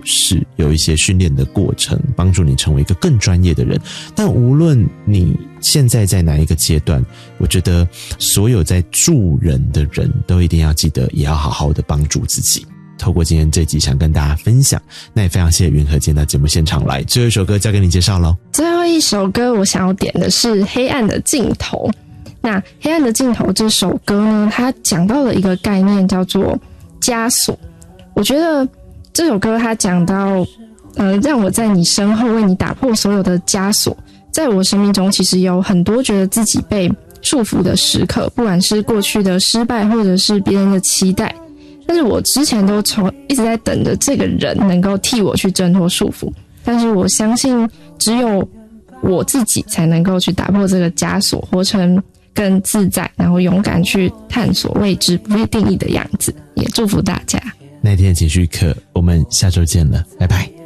试，有一些训练的过程，帮助你成为一个更专业的人。但无论你现在在哪一个阶段，我觉得所有在助人的人都一定要记得，也要好好的帮助自己。透过今天这集想跟大家分享，那也非常谢谢云禾今天到节目现场来。最后一首歌交给你介绍咯。 最后一首歌我想要点的是黑暗的尽头。那黑暗的尽头这首歌呢，它讲到了一个概念叫做枷锁。我觉得这首歌它讲到让我在你身后为你打破所有的枷锁。在我生命中其实有很多觉得自己被束缚的时刻，不管是过去的失败或者是别人的期待，但是我之前都一直在等着这个人能够替我去挣脱束缚，但是我相信只有我自己才能够去打破这个枷锁，活成更自在，然后勇敢去探索未知不被定义的样子。也祝福大家。 那天情绪课，我们下周见了，拜拜。